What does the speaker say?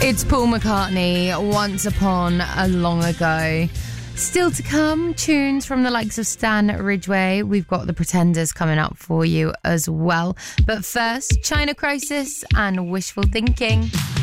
It's Paul McCartney, Once Upon a Long Ago. Still to come, tunes from the likes of Stan Ridgway. We've got the Pretenders coming up for you as well. But first, China Crisis and Wishful Thinking.